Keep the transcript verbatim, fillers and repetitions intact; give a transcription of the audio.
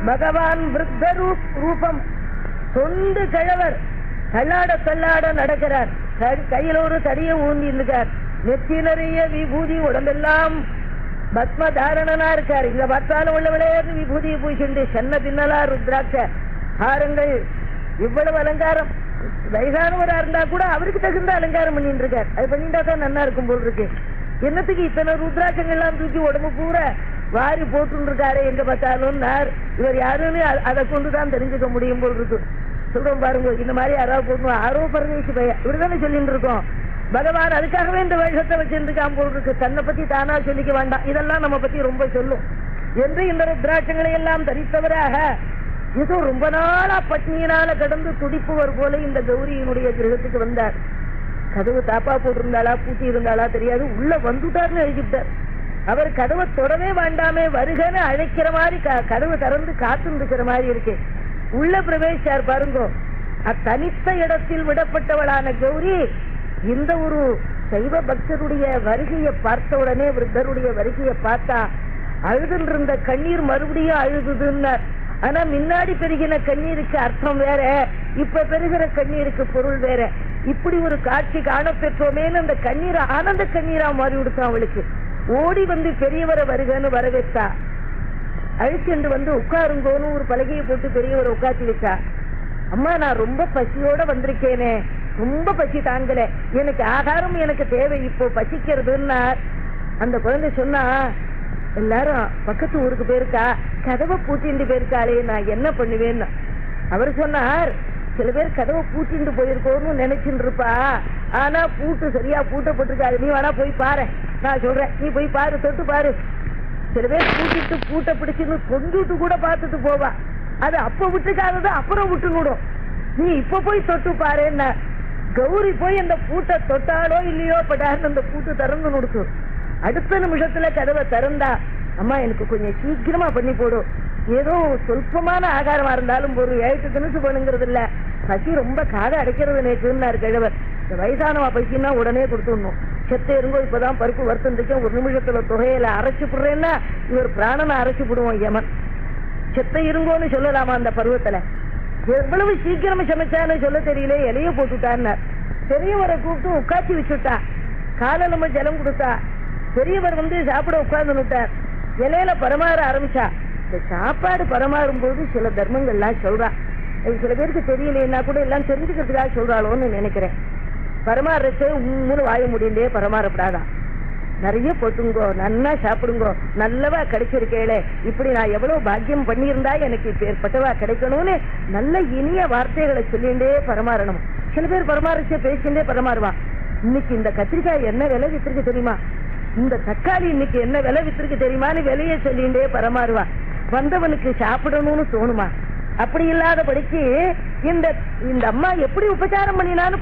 பகவான் விருத்த ரூபம் சொந்த கிழவர் தள்ளாட தள்ளாட நடக்கிறார். கையில் ஒரு தடிய ஊந்தி இருக்கார். நெத்தி நிறைய விபூதி, உடம்பெல்லாம் பத்ம தாரணனா இருக்கார். இங்க பார்த்தாலும் உள்ளவளே விபூதியை பூசிண்டு சென்ன பின்னலா ருத்ராட்ச ஹாரங்கள், இவ்வளவு அலங்காரம். வயசானவரா இருந்தா கூட அவருக்கு தகுந்த அலங்காரம் பண்ணிட்டு இருக்கார். அது பண்ணிட்டா தான் நல்லா இருக்கும் போல் இருக்கு. என்னத்துக்கு இத்தனை ருத்ராட்சங்கள் எல்லாம் தூக்கி உடம்பு பூரா வாரி போட்டு இருக்காரு எங்க பார்த்தாலும். இவர் யாருன்னு அதை கொண்டுதான் தெரிஞ்சுக்க முடியும் போல் இருக்கு. சொல்றோம் பாருங்க, இந்த மாதிரி யாராவது போட்டு ஆரோ பரதேசி பையன் இப்படிதானே சொல்லிட்டு இருக்கோம். பகவான் அதுக்காகவே இந்த வேஷத்தை வச்சிருந்துக்காம போல் இருக்கு. தன்னை பத்தி தானா சொல்லிக்க வேண்டாம், இதெல்லாம் நம்ம பத்தி ரொம்ப சொல்லும் என்று இந்த ருத்ராட்சங்களை எல்லாம் தரித்தவராக ஏதோ ரொம்ப நாளா பட்னியினால கடந்து துடிப்புவர் போல இந்த கௌரியினுடைய கிரகத்துக்கு வந்தார். கதவு தாப்பா போட்டிருந்தாளா பூட்டி இருந்தாளா தெரியாது, உள்ள வந்துட்டார்னு எழுதிட்டார். அவர் கதவை தொடவே வேண்டாமே, வருகன்னு அழைக்கிற மாதிரி கதவு திறந்து காத்து இருக்கிற மாதிரி இருக்கு. உள்ள பிரவேசிச்சார் பாருங்க. அத்தனித்த இடத்தில் விடப்பட்டவளான கௌரி இந்த ஒரு சைவ பக்தருடைய வருகையை பார்த்த உடனே, விருத்தருடைய வருகையை பார்த்தா அழுதுன்னு இருந்த கண்ணீர் மறுபடியும் அழுதுதுன்னார். ஆனா முன்னாடி பெருகின கண்ணீருக்கு அர்த்தம் வேற, இப்ப பெருகிற கண்ணீருக்கு பொருள் வேற. இப்படி ஒரு காட்சி காண பெற்றோமேன்னு அந்த கண்ணீரை ஆனந்த கண்ணீரா மாறி விடுத்தான் அவளுக்கு. ஓடி வந்து பெரியவரை வருகன்னு வரவேற்றா. அழிச்சென்று வந்து உட்காருங்கோன்னு ஒரு பலகையை போட்டு பெரியவரை உட்காத்தி வச்சா. அம்மா நான் ரொம்ப பசியோட வந்திருக்கேனே, ரொம்ப பசி தாங்கல, எனக்கு ஆகாரம் எனக்கு தேவை, இப்போ பசிக்கிறதுன்னா. அந்த குழந்தை சொன்னா, எல்லாரும் பக்கத்து ஊருக்கு போயிருக்கா, கதவை பூட்டிண்டு போயிருக்காளே, நான் என்ன பண்ணுவேன்னு. அவர் சொன்னார், சில பேர் கதவை பூட்டிண்டு போயிருக்கோன்னு நினைச்சுட்டு இருப்பா, ஆனா பூட்டு சரியா பூட்டப்பட்டிருக்காது, நீ வேணா போய் பாரு, நான் சொல்றேன், நீ போய் பாரு, தொட்டு பாரு. சில பேர் பூட்டிட்டு பூட்டை பிடிச்சுன்னு கொண்டுட்டு கூட பார்த்துட்டு போவா, அது அப்ப விட்டுக்காதது அப்புறம் விட்டுவிடும், நீ இப்ப போய் தொட்டு பாருன்னா. கௌரி போய் அந்த பூட்டை தொட்டாலோ இல்லையோ படாருன்னு அந்த பூட்டு திறந்து கொடுக்கும். அடுத்த நிமிஷத்துல கதவை திறந்தா, அம்மா எனக்கு கொஞ்சம் சீக்கிரமா பண்ணி போடும், ஏதோ சொல்பமான ஆகாரமா இருந்தாலும் ஒரு ஏழு தினசு பண்ணுங்கிறது இல்ல, பசி ரொம்ப காதை அடைக்கிறது நேற்றுன்னாரு கிழவர். இந்த வயசானவா பசின்னா உடனே கொடுத்துடணும். செத்த இருங்கோ இப்பதான் பருப்பு வருத்தம், ஒரு நிமிஷத்துல தொகையில அரைச்சு போடுறேன்னா இவர் பிராணனை அரைச்சு போடுவோம் யமன். செத்த இருங்கோன்னு சொல்லலாமா அந்த பருவத்துல? எவ்வளவு சீக்கிரமா சமைச்சான்னு சொல்ல தெரியல, இலைய போட்டுட்டான்னு பெரியவரை கூப்பிட்டு உட்காச்சி வச்சுட்டா. காலை நம்ம ஜலம் கொடுத்தா. பெரியவர் வந்து சாப்பிட உட்கார்ந்து விட்டார். இலையில பரமாற ஆரம்பிச்சா. இந்த சாப்பாடு பரமாறும் போது சில தர்மங்கள்லாம் சொல்றா. அது சில பேருக்கு தெரியலைன்னா கூட எல்லாம் தெரிஞ்சுக்கிறதுக்காக சொல்றாளோன்னு நினைக்கிறேன். பரமாறச்சே உம்முன்னு வாய முடியலையே பரமாறப்படாதான், நிறைய போட்டுங்கோ, நல்லா சாப்பிடுங்கோ, நல்லவா கிடைச்சிருக்கேளே, இப்படி நான் எவ்வளவு பாக்கியம் பண்ணியிருந்தா எனக்கு இப்ப ஏற்பட்டவா கிடைக்கணும்னு நல்ல இனிய வார்த்தைகளை சொல்லிண்டே பரமாறணும். சில பேர் பரமாரிச்சே பேசிண்டே பரமாறுவா. இன்னைக்கு இந்த கத்திரிக்காய் என்ன விலை வித்திருக்கு தெரியுமா, இந்த தக்காளி இன்னைக்கு என்ன விலை வித்திருக்கு தெரியுமான்னு விலையை சொல்லிண்டே பரமாறுவா. வந்தவனுக்கு சாப்பிடணும்னு தோணுமா? அப்படி இல்லாதபடிக்கு இந்த இந்த அம்மா எப்படி உபச்சாரம் பண்ணினான்னு